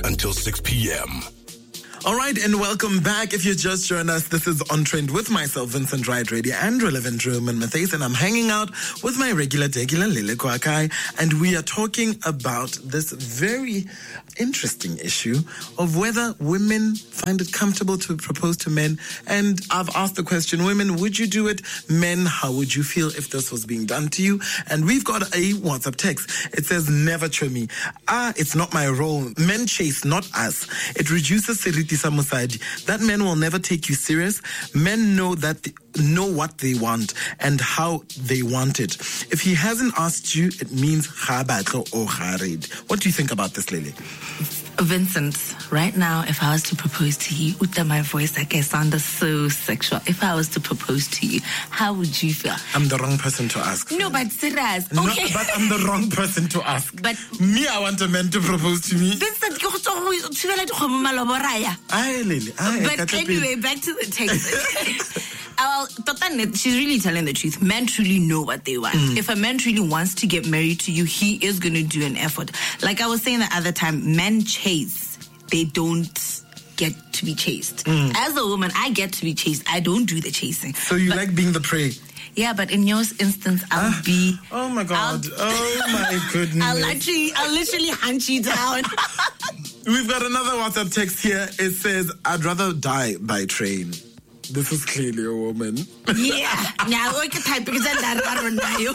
until 6 p.m. All right, and welcome back. If you just joined us, this is On Trend with myself, Vincent Wright Radio, and Relevant Roman Matthais, and I'm hanging out with my regular Lele Kwakai, and we are talking about this very interesting issue of whether women find it comfortable to propose to men. And I've asked the question, women, would you do it? Men, how would you feel if this was being done to you? And we've got a WhatsApp text. It says, never show me. It's not my role. Men chase, not us. It reduces Seriti Samusadi. That men will never take you serious. Men know what they want and how they want it. If he hasn't asked you, it means Habatlo or Harid. What do you think about this, Lily? Vincent, right now, if I was to propose to you, my voice, I sound so sexual. If I was to propose to you, how would you feel? I'm the wrong person to ask. No, but serious. Okay. No, but I'm the wrong person to ask. But me, I want a man to propose to me. Vincent, but anyway, back to the text. Well, she's really telling the truth. Men truly know what they want. If a man truly wants to get married to you, he is going to do an effort. Like I was saying the other time, men chase. They don't get to be chased. As a woman, I get to be chased. I don't do the chasing. So you like being the prey? Yeah, but in your instance, I'll be... Oh, my God. Oh, my goodness. I'll literally hunt you down. We've got another WhatsApp text here. It says, I'd rather die by train. This is clearly a woman. Yeah. Now, we can type because I don't know.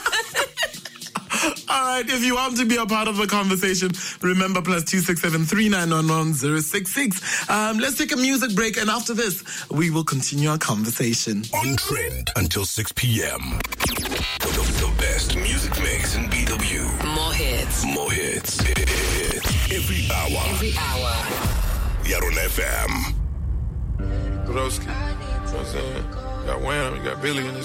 All right, if you want to be a part of the conversation, remember +267 3911 066. Let's take a music break, and after this, we will continue our conversation. On Trend until 6 p.m. The best music mix in BW. More hits. More hits. Every hour. Every hour. Yaron FM. Broski. You know what I'm saying? Got Wham, you got Billy in this.